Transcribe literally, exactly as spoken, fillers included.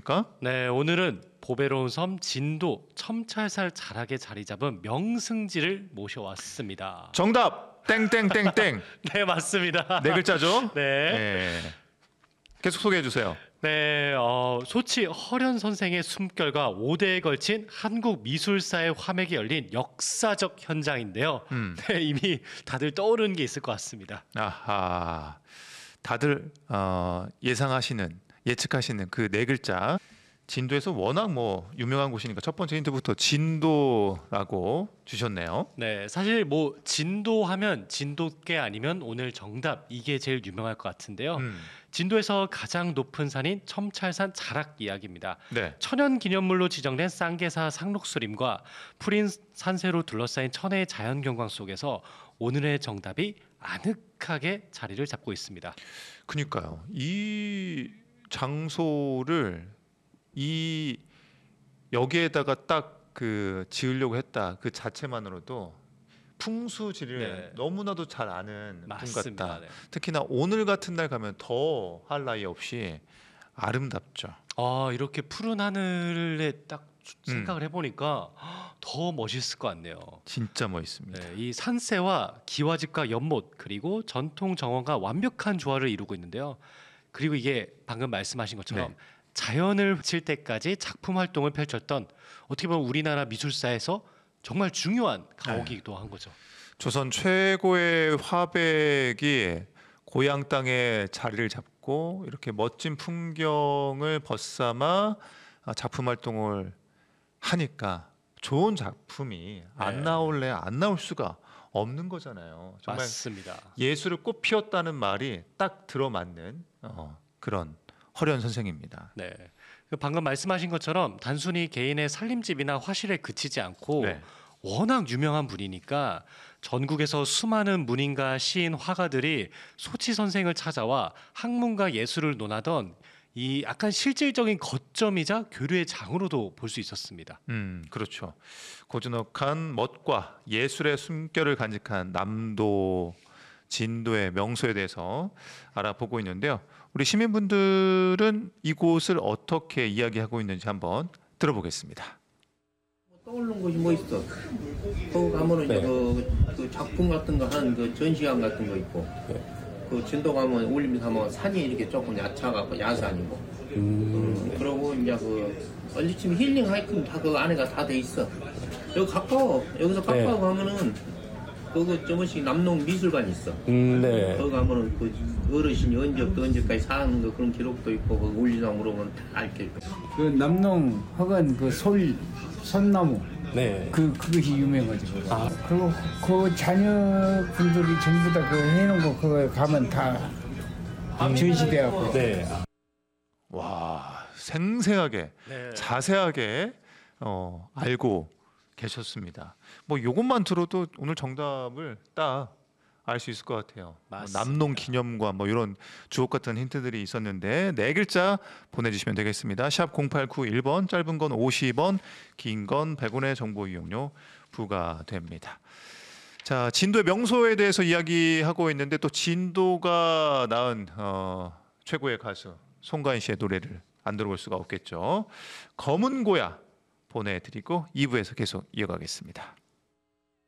안녕하십니까? 네, 오늘은 보배로운 섬 진도 첨찰살 자락에 자리 잡은 명승지를 모셔왔습니다. 정답 땡땡땡땡. 네, 맞습니다. 네 글자죠? 네. 네. 계속 소개해 주세요. 네, 어, 소치 허련 선생의 숨결과 오 대에 걸친 한국 미술사의 화맥이 열린 역사적 현장인데요. 음. 네, 이미 다들 떠오르는 게 있을 것 같습니다. 아하. 다들 어, 예상하시는 예측하시는 그 네 글자. 진도에서 워낙 뭐 유명한 곳이니까 첫 번째 힌트부터 진도라고 주셨네요. 네, 사실 뭐 진도 하면 진돗개 아니면 오늘 정답 이게 제일 유명할 것 같은데요. 음. 진도에서 가장 높은 산인 첨찰산 자락 이야기입니다. 네. 천연 기념물로 지정된 쌍계사 상록수림과 푸른 산세로 둘러싸인 천혜의 자연경관 속에서 오늘의 정답이 아늑하게 자리를 잡고 있습니다. 그니까요. 이 장소를 이 여기에다가 딱 그 지으려고 했다 그 자체만으로도 풍수지를 네. 너무나도 잘 아는 분 맞습니다. 같다. 네. 특히나 오늘 같은 날 가면 더 할 나위 없이 아름답죠. 아, 이렇게 푸른 하늘에 딱 음. 생각을 해보니까 더 멋있을 것 같네요. 진짜 멋있습니다. 네, 이 산세와 기와집과 연못 그리고 전통 정원과 완벽한 조화를 이루고 있는데요. 그리고 이게 방금 말씀하신 것처럼 네. 자연을 칠 때까지 작품 활동을 펼쳤던 어떻게 보면 우리나라 미술사에서 정말 중요한 가옥이기도 한 거죠. 조선 최고의 화백이 고향 땅에 자리를 잡고 이렇게 멋진 풍경을 벗삼아 작품 활동을 하니까 좋은 작품이 안 네. 나올래 안 나올 수가 없는 거잖아요. 정말 맞습니다. 예술을 꽃 피웠다는 말이 딱 들어맞는 어, 그런 허련 선생입니다. 네. 그 방금 말씀하신 것처럼 단순히 개인의 살림집이나 화실에 그치지 않고 네. 워낙 유명한 분이니까 전국에서 수많은 문인과 시인, 화가들이 소치 선생을 찾아와 학문과 예술을 논하던 이 약간 실질적인 거점이자 교류의 장으로도 볼 수 있었습니다. 음, 그렇죠. 고즈넉한 멋과 예술의 숨결을 간직한 남도, 진도의 명소에 대해서 알아보고 있는데요. 우리 시민분들은 이곳을 어떻게 이야기하고 있는지 한번 들어보겠습니다. 떠오르는 곳이 뭐 있어? 거기 가면은 네. 이제 그, 그 작품 같은 거 한 그 전시관 같은 거 있고, 그 진도 가면 올림픽 하면 산이 이렇게 조금 얕아갖고 야산이고, 음, 그러고 이제 그 얼리치면 힐링 하이킹 다 그 안에가 다 돼 있어. 여기 가까워. 여기서 가까워 네. 가면은 그거 저번식 남농 미술관 있어. 음, 네. 거기 가면은 그 어르신이 언제부터 언제까지 사는 거 그런 기록도 있고, 그 올리나 물어보면 다 알게 있고. 그 남농 허건 그 솔 선나무 네. 그 그것이 유명하죠. 그거. 아. 그리고 그 자녀분들이 전부 다 그 해놓은 거 그거 가면 다 전시돼갖고. 네. 와, 생생하게 네. 자세하게 어, 알고 계셨습니다. 뭐 이것만 들어도 오늘 정답을 딱 알 수 있을 것 같아요. 뭐 맞습니다. 남농 기념관 뭐 이런 주옥 같은 힌트들이 있었는데 네 글자 보내주시면 되겠습니다. 샵 공팔구일 번 짧은 건 오십 원 긴 건 백 원의 정보 이용료 부과됩니다. 자, 진도의 명소에 대해서 이야기하고 있는데 또 진도가 낳은 어, 최고의 가수 송가인 씨의 노래를 안 들어볼 수가 없겠죠. 검은 고야 보내드리고 이 부에서 계속 이어가겠습니다.